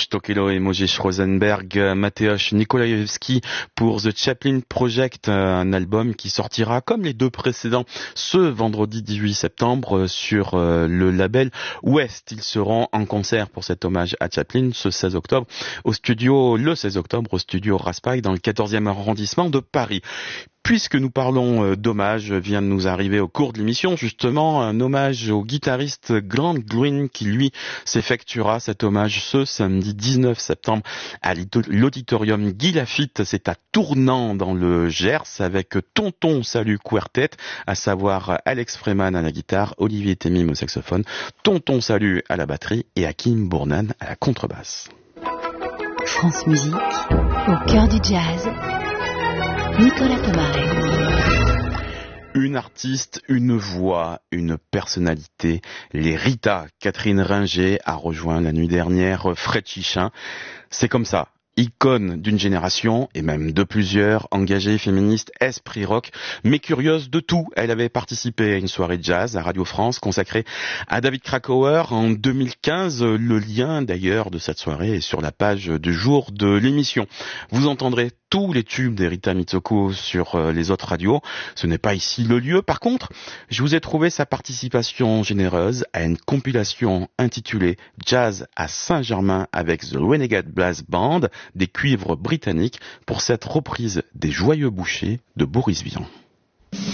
Tokelo et Mojej Rosenberg, Mateusz Nikolajewski pour The Chaplin Project, un album qui sortira comme les deux précédents ce vendredi 18 septembre sur le label West. Ils seront en concert pour cet hommage à Chaplin le 16 octobre au studio Raspail dans le 14e arrondissement de Paris. Puisque nous parlons d'hommage, vient de nous arriver au cours de l'émission justement un hommage au guitariste Glenn Green qui lui s'effectuera cet hommage ce samedi 19 septembre à l'auditorium Guy Lafitte. C'est à Tournant dans le Gers avec Tonton Salut Quartet, à savoir Alex Freeman à la guitare, Olivier Temim au saxophone, Tonton Salut à la batterie et Hakim Bournan à la contrebasse. France Musique, au cœur du jazz. Nicolas Tomaret. Une artiste, une voix, une personnalité. Les Rita, Catherine Ringer a rejoint la nuit dernière Fred Chichin. C'est comme ça. Icône d'une génération, et même de plusieurs, engagée, féministe, esprit rock, mais curieuse de tout. Elle avait participé à une soirée jazz à Radio France consacrée à David Krakauer en 2015. Le lien d'ailleurs de cette soirée est sur la page du jour de l'émission. Vous entendrez tous les tubes d'Erita Mitsoko sur les autres radios. Ce n'est pas ici le lieu. Par contre, je vous ai trouvé sa participation généreuse à une compilation intitulée Jazz à Saint-Germain avec The Renegade Brass Band, des cuivres britanniques, pour cette reprise des Joyeux Bouchers de Boris Vian.